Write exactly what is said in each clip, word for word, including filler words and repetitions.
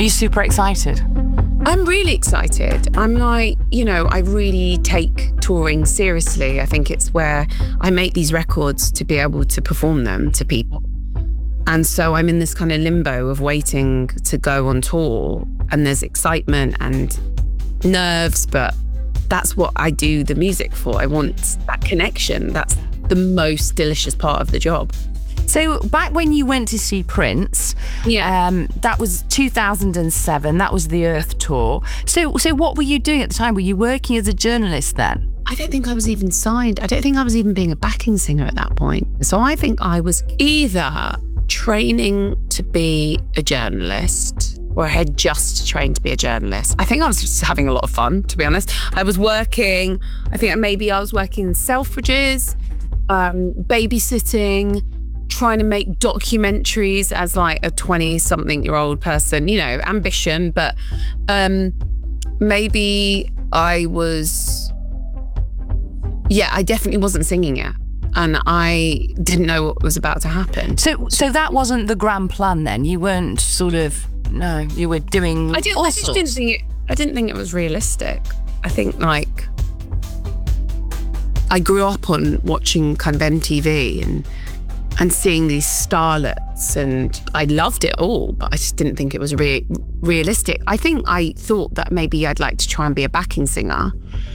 Are you super excited? I'm really excited. I'm like, you know, I really take touring seriously. I think it's where I make these records to be able to perform them to people. And so I'm in this kind of limbo of waiting to go on tour, and there's excitement and nerves, but that's what I do the music for. I want that connection. That's the most delicious part of the job. So back when you went to see Prince, Yeah. um, that was two thousand seven, that was the Earth Tour. So, so what were you doing at the time? Were you working as a journalist then? I don't think I was even signed. I don't think I was even being a backing singer at that point. So I think I was either training to be a journalist, or I had just trained to be a journalist. I think I was just having a lot of fun, to be honest. I was working, I think maybe I was working in Selfridges, um, babysitting, trying to make documentaries as like a twenty-something-year-old person, you know, ambition, but um, maybe I was, yeah, I definitely wasn't singing yet. And I didn't know what was about to happen. So, so that wasn't the grand plan then? You weren't sort of, no, you were doing I didn't. all I just sorts. didn't think it. I didn't think it was realistic. I think like I grew up on watching kind of M T V and and seeing these starlets, and I loved it all, but I just didn't think it was re- realistic. I think I thought that maybe I'd like to try and be a backing singer,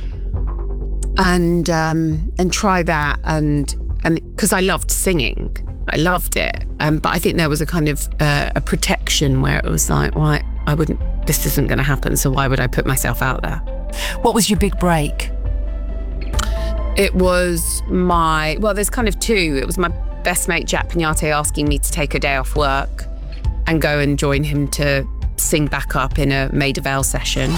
and um, and try that, and and because I loved singing, I loved it. Um, but I think there was a kind of uh, a protection where it was like, well, I, I wouldn't. This isn't going to happen, so why would I put myself out there? What was your big break? It was my well. There's kind of two. It was my best mate Jack Pignate asking me to take a day off work and go and join him to sing back up in a Maida Vale session.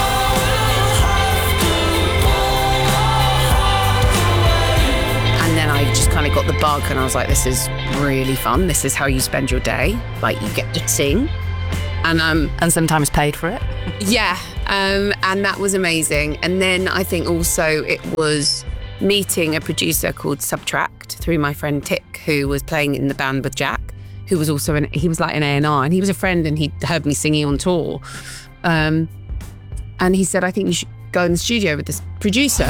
And then I just kind of got the bug, and I was like, this is really fun. This is how you spend your day. Like, you get to sing. And um, And sometimes paid for it? yeah, um, and that was amazing. And then I think also it was meeting a producer called Subtract through my friend Tick, who was playing in the band with Jack, who was also an, he was like an A and R, and he was a friend, and he heard me singing on tour. Um, and he said, I think you should go in the studio with this producer.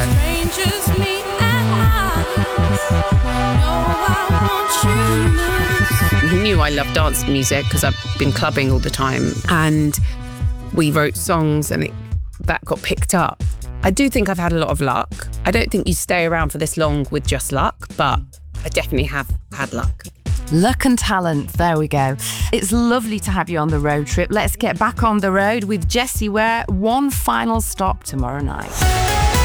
He knew I loved dance music because I've been clubbing all the time, and we wrote songs, and it, that got picked up. I do think I've had a lot of luck. I don't think you stay around for this long with just luck, but I definitely have had luck. Luck and talent, there we go. It's lovely to have you on the road trip. Let's get back on the road with Jessie Ware. One final stop tomorrow night.